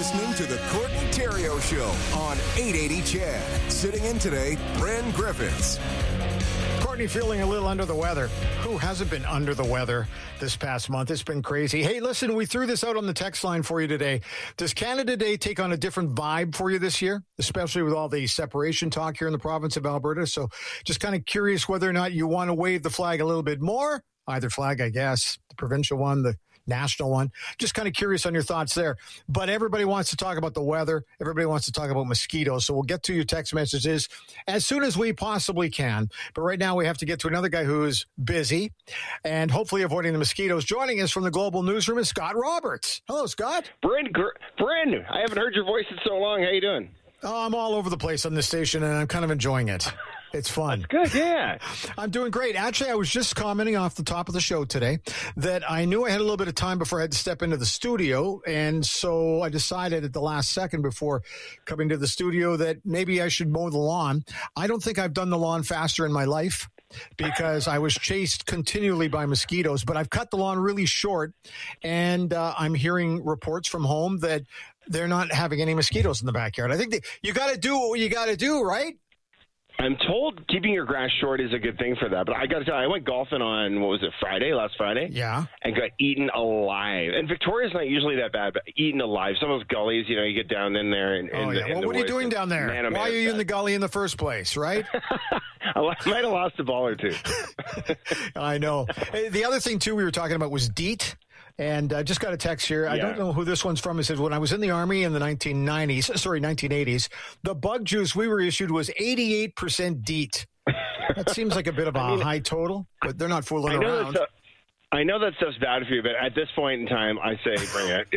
listening to the Courtney Theriault Show on 880 CHED. Sitting in today, Bren Griffiths. Courtney feeling a little under the weather. Who hasn't been under the weather this past month? It's been crazy. Hey, listen, we threw this out on the text line for you today. Does Canada Day take on a different vibe for you this year, especially with all the separation talk here in the province of Alberta? So just kind of curious whether or not you want to wave the flag a little bit more. Either flag, I guess, the provincial one, the national one. Just kind of curious on your thoughts there. But everybody wants to talk about the weather. Everybody wants to talk about mosquitoes. So we'll get to your text messages as soon as we possibly can. But right now we have to get to another guy who is busy and hopefully avoiding the mosquitoes. Joining us from the Global Newsroom is Scott Roberts. Hello, Scott. Bren, I haven't heard your voice in so long. How you doing? Oh, I'm all over the place on this station, and I'm kind of enjoying it. It's fun. That's good, yeah. I'm doing great. Actually, I was just commenting off the top of the show today that I knew I had a little bit of time before I had to step into the studio, and so I decided at the last second before coming to the studio that maybe I should mow the lawn. I don't think I've done the lawn faster in my life because I was chased continually by mosquitoes, but I've cut the lawn really short, and I'm hearing reports from home that they're not having any mosquitoes in the backyard. I think you got to do what you got to do, right? I'm told keeping your grass short is a good thing for that, but I got to tell you, I went golfing on, last Friday? Yeah. And got eaten alive. And Victoria's not usually that bad, but eaten alive. Some of those gullies, you get down in there. What are you doing down there? Why are you in the gully in the first place, right? I might have lost a ball or two. I know. The other thing, too, we were talking about was DEET. And I just got a text here. I don't know who this one's from. It says, when I was in the Army in the 1980s, the bug juice we were issued was 88% DEET. That seems like a bit of a high total, but they're not fooling around. I know that stuff's bad for you, but at this point in time, I say bring it.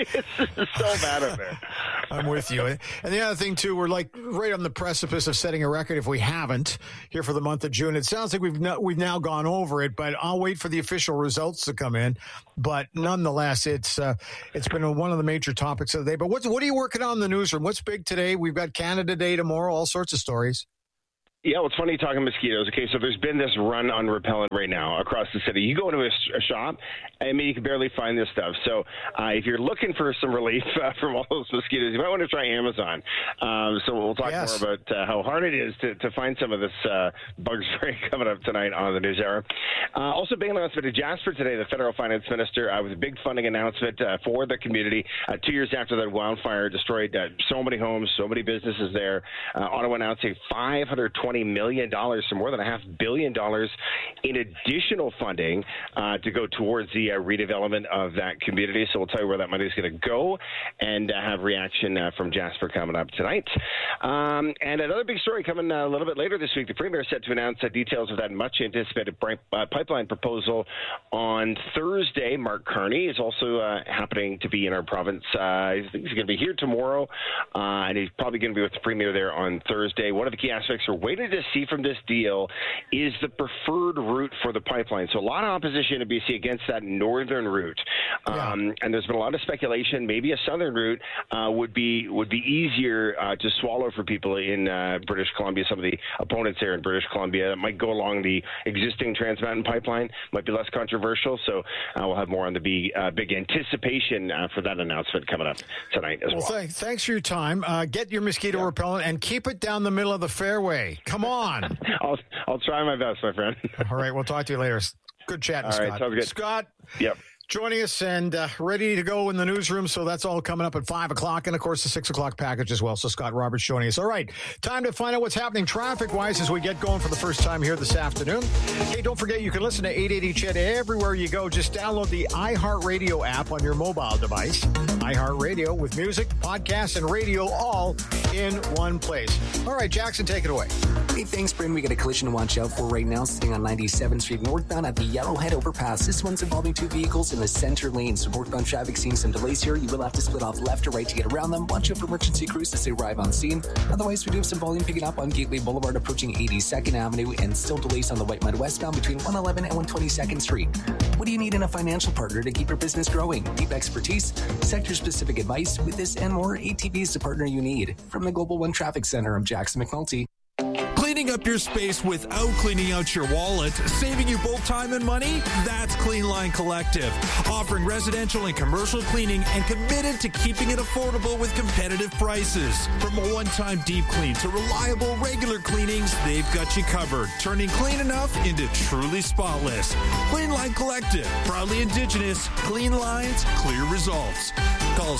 It's so bad up there. I'm with you. And the other thing, too, we're like right on the precipice of setting a record if we haven't here for the month of June. It sounds like we've now gone over it, but I'll wait for the official results to come in. But nonetheless, it's been one of the major topics of the day. But what are you working on in the newsroom? What's big today? We've got Canada Day tomorrow, all sorts of stories. Yeah, well, it's funny talking mosquitoes. Okay, so there's been this run on repellent right now across the city. You go into a shop, you can barely find this stuff. So if you're looking for some relief from all those mosquitoes, you might want to try Amazon. So we'll talk more about how hard it is to find some of this bug spray coming up tonight on the News Hour. Also, big announcement to Jasper today, the federal finance minister, with a big funding announcement for the community 2 years after that wildfire destroyed so many homes, so many businesses there. Ottawa announcing $520 million, so more than $500 million in additional funding to go towards the redevelopment of that community. So we'll tell you where that money is going to go and have reaction from Jasper coming up tonight. And another big story coming a little bit later this week. The Premier is set to announce details of that much-anticipated pipeline proposal on Thursday. Mark Carney is also happening to be in our province. I think he's going to be here tomorrow, and he's probably going to be with the Premier there on Thursday. One of the key aspects we're waiting to see from this deal is the preferred route for the pipeline. So a lot of opposition in BC against that northern route. And there's been a lot of speculation. Maybe a southern route would be easier to swallow for people in British Columbia. Some of the opponents there in British Columbia that might go along the existing Trans Mountain pipeline might be less controversial. So we'll have more on the big anticipation for that announcement coming up tonight as well. Thanks for your time. Get your mosquito repellent and keep it down the middle of the fairway. Come on. I'll try my best, my friend. All right, we'll talk to you later. Good chatting, Scott. All right, sounds good. Scott. Yep. Joining us and ready to go in the newsroom. So that's all coming up at 5 o'clock. And, of course, the 6 o'clock package as well. So Scott Roberts joining us. All right, time to find out what's happening traffic-wise as we get going for the first time here this afternoon. Hey, don't forget you can listen to 880 CHED everywhere you go. Just download the iHeartRadio app on your mobile device. iHeartRadio with music, podcasts, and radio all in one place. All right, Jackson, take it away. Hey, thanks, Bryn. We got a collision to watch out for right now sitting on 97th Street northbound at the Yellowhead overpass. This one's involving two vehicles in the center lane. So northbound traffic seeing some delays here. You will have to split off left or right to get around them. Watch out for emergency crews as they arrive on scene. Otherwise, we do have some volume picking up on Gateway Boulevard approaching 82nd Avenue and still delays on the White Mud westbound between 111 and 122nd Street. What do you need in a financial partner to keep your business growing? Deep expertise, sector-specific advice. With this and more, ATV is the partner you need. From the Global One Traffic Center, I'm Jackson McNulty. Cleaning Cleaning up your space without cleaning out your wallet, saving you both time and money? That's Clean Line Collective. Offering residential and commercial cleaning and committed to keeping it affordable with competitive prices. From a one-time deep clean to reliable regular cleanings, they've got you covered, turning clean enough into truly spotless. Clean Line Collective, proudly Indigenous, clean lines, clear results. Call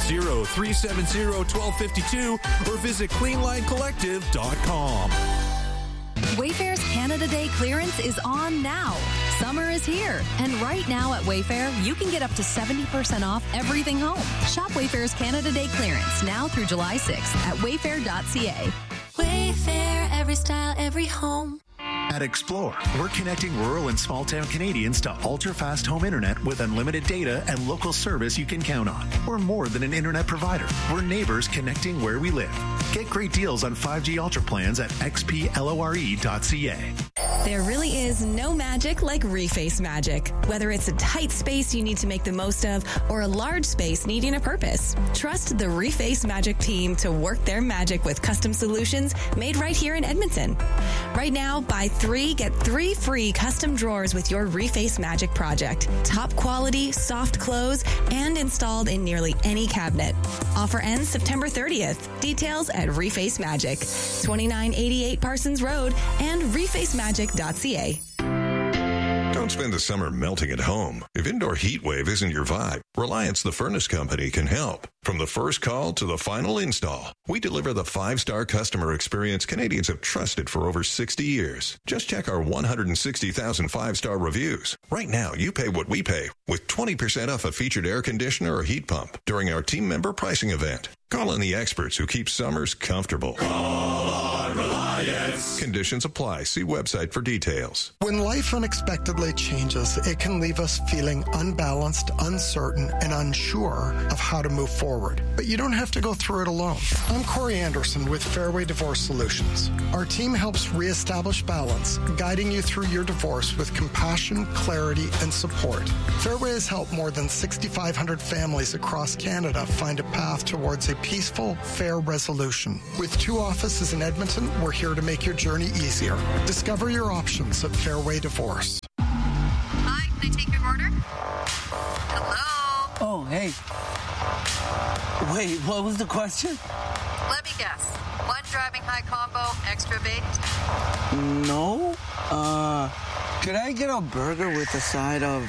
780-370-1252 or visit cleanlinecollective.com. Wayfair's Canada Day clearance is on now. Summer is here, and right now at Wayfair, you can get up to 70% off everything home. Shop Wayfair's Canada Day clearance now through July 6th at wayfair.ca. Wayfair, every style, every home. At Explore, we're connecting rural and small-town Canadians to ultra-fast home internet with unlimited data and local service you can count on. We're more than an internet provider. We're neighbors connecting where we live. Get great deals on 5G Ultra plans at xplore.ca. There really is no magic like Reface magic. Whether it's a tight space you need to make the most of or a large space needing a purpose, trust the Reface magic team to work their magic with custom solutions made right here in Edmonton. Right now, buy 3, get 3 free custom drawers with your Reface magic project. Top quality, soft close, and installed in nearly any cabinet. Offer ends September 30th. Details at Reface Magic, 2988 Parsons Road and refacemagic.ca. Don't spend the summer melting at home. If indoor heat wave isn't your vibe, Reliance the Furnace Company can help. From the first call to the final install, we deliver the 5-star customer experience Canadians have trusted for over 60 years. Just check our 160,000 5-star reviews. Right now, you pay what we pay with 20% off a featured air conditioner or heat pump during our team member pricing event. Call in the experts who keep summers comfortable. Call on Reliance. Conditions apply. See website for details. When life unexpectedly changes, it can leave us feeling unbalanced, uncertain, and unsure of how to move forward. But you don't have to go through it alone. I'm Corey Anderson with Fairway Divorce Solutions. Our team helps reestablish balance, guiding you through your divorce with compassion, clarity, and support. Fairway has helped more than 6,500 families across Canada find a path towards a peaceful, fair resolution. With 2 offices in Edmonton, we're here to make your journey easier. Discover your options at Fairway Divorce. Hi, can I take your order? Hello? Oh, hey. Wait, what was the question? Let me guess. 1 driving high combo, extra baked? No. Could I get a burger with a side of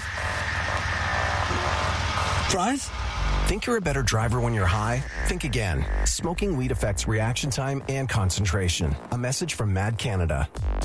fries? Think you're a better driver when you're high? Think again. Smoking weed affects reaction time and concentration. A message from Mad Canada.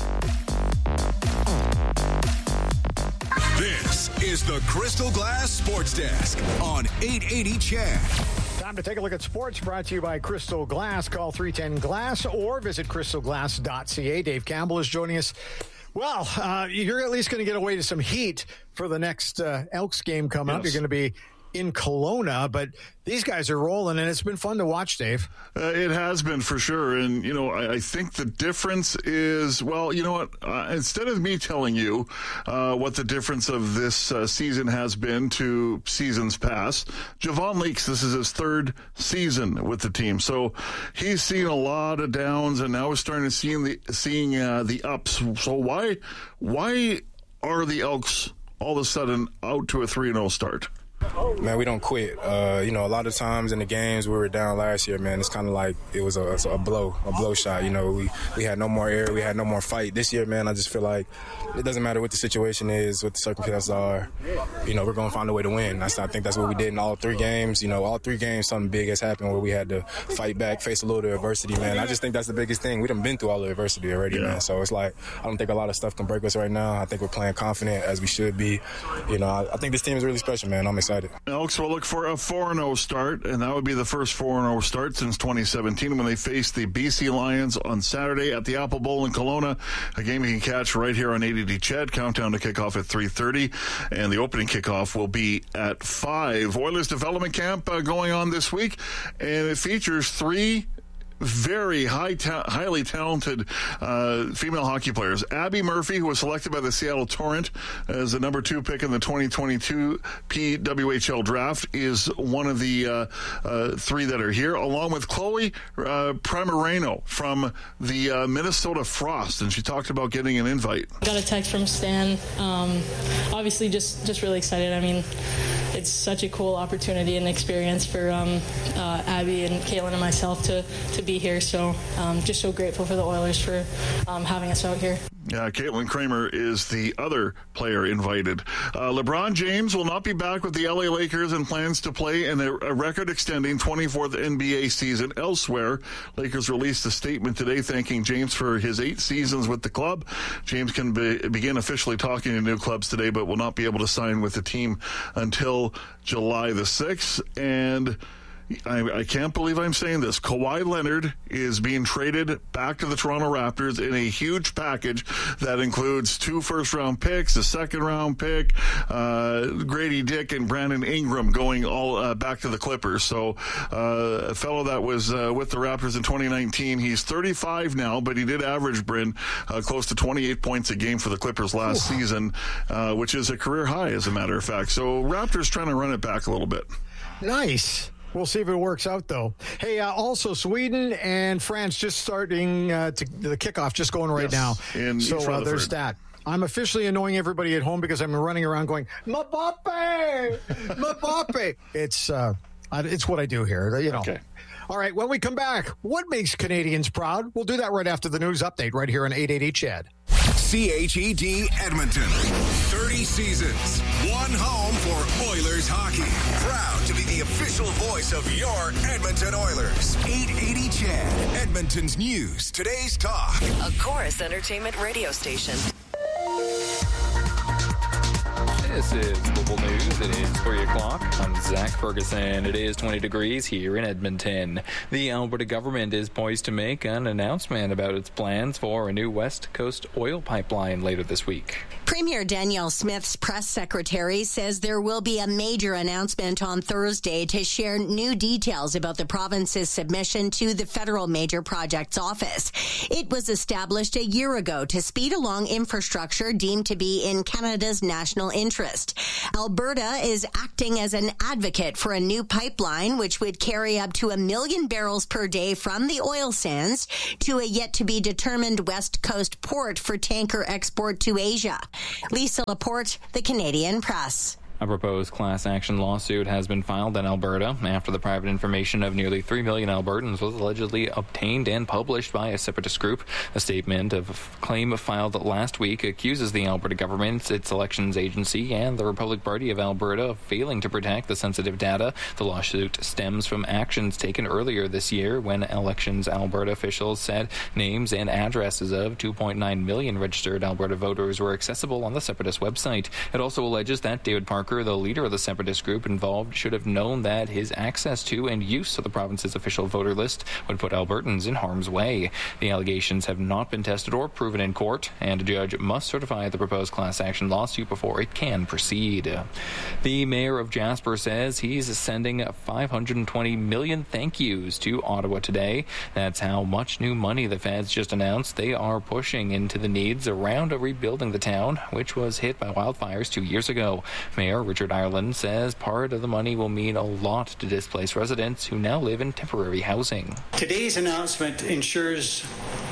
This is the Crystal Glass Sports Desk on 880 CHED. Time to take a look at sports, brought to you by Crystal Glass. Call 310-GLASS or visit crystalglass.ca. Dave Campbell is joining us. Well, you're at least going to get away to some heat for the next Elks game coming up. You're going to be in Kelowna, but these guys are rolling, and it's been fun to watch, Dave. It has been, for sure. And, you know, I think the difference is, well, you know what? Instead of me telling you what the difference of this season has been to seasons past, Javon Leaks, this is his 3rd season with the team. So he's seen a lot of downs, and now we're starting to seeing the ups. So why are the Elks all of a sudden out to a 3-0 start? Man, we don't quit. You know, a lot of times in the games we were down last year, man, it's kind of like it was a blow shot. You know, we had no more air, we had no more fight. This year, man, I just feel like it doesn't matter what the situation is, what the circumstances are. You know, we're going to find a way to win. I think that's what we did in all 3 games. You know, all 3 games, something big has happened where we had to fight back, face a little bit of adversity, man. I just think that's the biggest thing. We done been through all the adversity already, man. So it's like I don't think a lot of stuff can break us right now. I think we're playing confident as we should be. You know, I think this team is really special, man. I'm excited. Elks will look for a 4-0 start, and that would be the first 4-0 start since 2017 when they faced the BC Lions on Saturday at the Apple Bowl in Kelowna, a game you can catch right here on 880 CHED. Countdown to kickoff at 3:30, and the opening kickoff will be at 5. Oilers Development Camp going on this week, and it features 3 very highly talented female hockey players. Abby Murphy, who was selected by the Seattle Torrent as the number 2 pick in the 2022 PWHL draft, is one of the 3 that are here, along with Chloe Primareno from the Minnesota Frost, and she talked about getting an invite. Got a text from Stan. Obviously, just really excited. I mean, it's such a cool opportunity and experience for Abby and Caitlin and myself to be here. So just so grateful for the Oilers for having us out here. Yeah, Caitlin Kramer is the other player invited. LeBron James will not be back with the LA Lakers and plans to play in a record-extending 24th NBA season elsewhere. Lakers released a statement today thanking James for his 8 seasons with the club. James can begin officially talking to new clubs today, but will not be able to sign with the team until July the 6th. And I can't believe I'm saying this. Kawhi Leonard is being traded back to the Toronto Raptors in a huge package that includes 2 first-round picks, a second-round pick, Grady Dick and Brandon Ingram going all back to the Clippers. So a fellow that was with the Raptors in 2019, he's 35 now, but he did average, Bryn, close to 28 points a game for the Clippers last season, which is a career high, as a matter of fact. So Raptors trying to run it back a little bit. Nice. We'll see if it works out, though. Hey, also Sweden and France just starting the kickoff, just going right now. So there's that. I'm officially annoying everybody at home because I'm running around going, Mbappe! Mbappe! It's what I do here, you know. Okay. All right, when we come back, what makes Canadians proud? We'll do that right after the news update right here on 880 CHED. CHED Edmonton. 30 seasons. One home for Oilers hockey. Proud to be the official voice of your Edmonton Oilers. 880 CHED. Edmonton's news. Today's talk. A Chorus Entertainment radio station. This is Global News. It is 3 o'clock. I'm Zach Ferguson. It is 20 degrees here in Edmonton. The Alberta government is poised to make an announcement about its plans for a new West Coast oil pipeline later this week. Premier Danielle Smith's press secretary says there will be a major announcement on Thursday to share new details about the province's submission to the Federal Major Projects Office. It was established a year ago to speed along infrastructure deemed to be in Canada's national interest. Alberta is acting as an advocate for a new pipeline which would carry up to 1 million barrels per day from the oil sands to a yet-to-be-determined West Coast port for tanker export to Asia. Lisa Laporte, The Canadian Press. A proposed class action lawsuit has been filed in Alberta after the private information of nearly 3 million Albertans was allegedly obtained and published by a separatist group. A statement of claim filed last week accuses the Alberta government, its elections agency, and the Republic Party of Alberta of failing to protect the sensitive data. The lawsuit stems from actions taken earlier this year when Elections Alberta officials said names and addresses of 2.9 million registered Alberta voters were accessible on the separatist website. It also alleges that David Parker, the leader of the separatist group involved, should have known that his access to and use of the province's official voter list would put Albertans in harm's way. The allegations have not been tested or proven in court, and a judge must certify the proposed class action lawsuit before it can proceed. The mayor of Jasper says he's sending 520 million thank yous to Ottawa today. That's how much new money the feds just announced they are pushing into the needs around rebuilding the town, which was hit by wildfires 2 years ago. Mayor Richard Ireland says part of the money will mean a lot to displaced residents who now live in temporary housing. Today's announcement ensures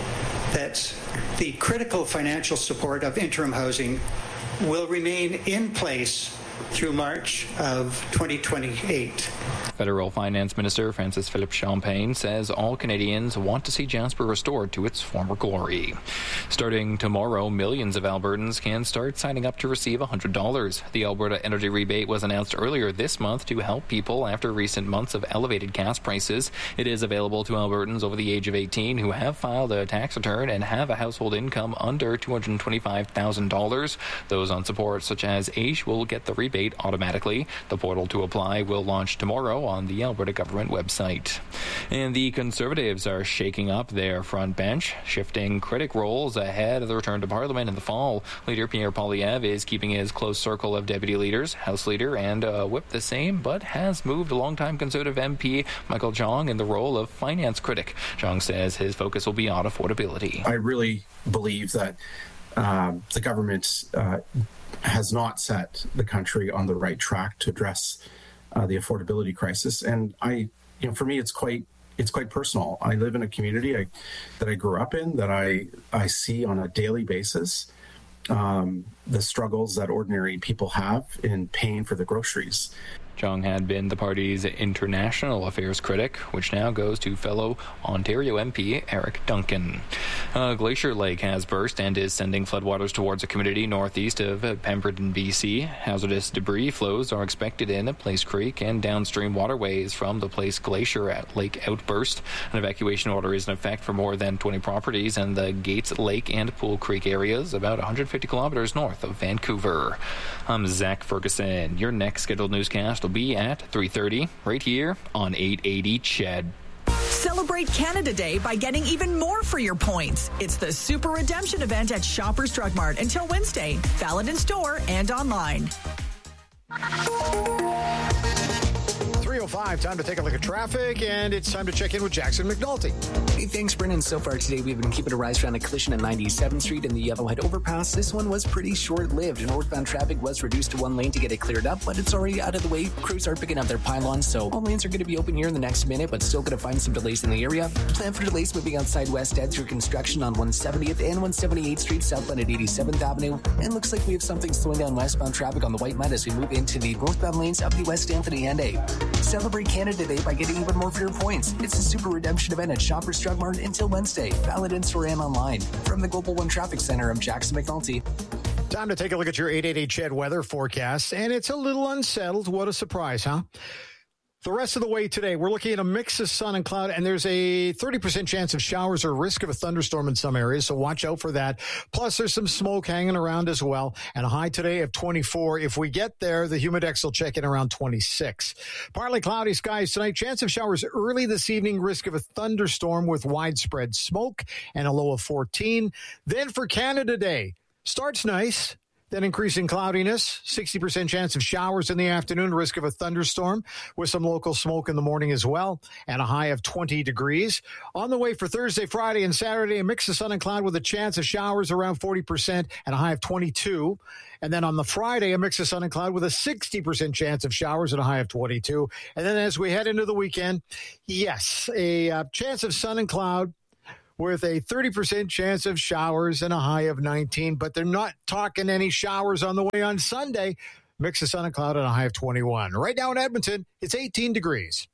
that the critical financial support of interim housing will remain in place through March of 2028. Federal Finance Minister Francis Philippe Champagne says all Canadians want to see Jasper restored to its former glory. Starting tomorrow, millions of Albertans can start signing up to receive $100. The Alberta Energy Rebate was announced earlier this month to help people after recent months of elevated gas prices. It is available to Albertans over the age of 18 who have filed a tax return and have a household income under $225,000. Those on support such as AISH will get the rebate automatically. The portal to apply will launch tomorrow on the Alberta government website. And the Conservatives are shaking up their front bench, shifting critic roles ahead of the return to Parliament in the fall. Leader Pierre Poilievre is keeping his close circle of deputy leaders, House Leader and Whip the same, but has moved a longtime Conservative MP Michael Zhang in the role of finance critic. Zhang says his focus will be on affordability. I really believe that the government has not set the country on the right track to address the affordability crisis. And for me, it's quite personal. I live in a community that I grew up in, that I see on a daily basis the struggles that ordinary people have in paying for the groceries. Zhang had been the party's international affairs critic, which now goes to fellow Ontario MP Eric Duncan. Glacier Lake has burst and is sending floodwaters towards a community northeast of Pemberton, BC. Hazardous debris flows are expected in Place Creek and downstream waterways from the Place Glacier at Lake outburst. An evacuation order is in effect for more than 20 properties in the Gates Lake and Pool Creek areas, about 150 kilometers north of Vancouver. I'm Zach Ferguson. Your next scheduled newscast will be at 3:30 right here on 880 CHED. Celebrate Canada Day by getting even more for your points. It's the Super Redemption event at Shoppers Drug Mart until Wednesday. Valid in store and online. 3:05, time to take a look at traffic, and it's time to check in with Jackson McNulty. Hey, thanks, Brennan. So far today, we've been keeping a rise around a collision at 97th Street and the Yellowhead overpass. This one was pretty short-lived. Northbound traffic was reduced to one lane to get it cleared up, but it's already out of the way. Crews are picking up their pylons, so all lanes are going to be open here in the next minute, but still going to find some delays in the area. Plan for delays moving outside West Ed through construction on 170th and 178th Street, southbound at 87th Avenue. And looks like we have something slowing down westbound traffic on the White Mud as we move into the northbound lanes of the West Anthony and A. Celebrate Canada Day by getting even more for your points. It's a Super Redemption event at Shoppers Drug Mart until Wednesday. Valid in store and online. From the Global One Traffic Center, I'm Jackson McNulty. Time to take a look at your 888 CHED weather forecast, and it's a little unsettled. What a surprise, huh? The rest of the way today, we're looking at a mix of sun and cloud, and there's a 30% chance of showers or risk of a thunderstorm in some areas, so watch out for that. Plus, there's some smoke hanging around as well, and a high today of 24. If we get there, the humidex will check in around 26. Partly cloudy skies tonight. Chance of showers early this evening, risk of a thunderstorm with widespread smoke, and a low of 14. Then for Canada Day, starts nice. Then increasing cloudiness, 60% chance of showers in the afternoon, risk of a thunderstorm with some local smoke in the morning as well, and a high of 20 degrees. On the way for Thursday, Friday, and Saturday, a mix of sun and cloud with a chance of showers around 40% and a high of 22. And then on the Friday, a mix of sun and cloud with a 60% chance of showers and a high of 22. And then as we head into the weekend, yes, a chance of sun and cloud with a 30% chance of showers and a high of 19, but they're not talking any showers on the way on Sunday. Mix of sun and cloud and a high of 21. Right now in Edmonton, it's 18 degrees.